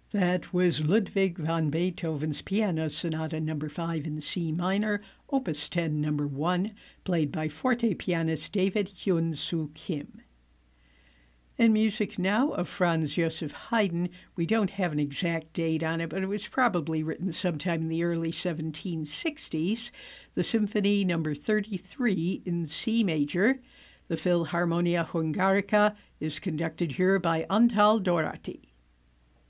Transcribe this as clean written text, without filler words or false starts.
That was Ludwig van Beethoven's Piano Sonata No. 5 in C minor, Opus 10 No. 1, played by forte pianist David Hyun-Soo Kim. In music now of Franz Joseph Haydn, we don't have an exact date on it, but it was probably written sometime in the early 1760s. The Symphony No. 33 in C major. The Philharmonia Hungarica is conducted here by Antal Dorati.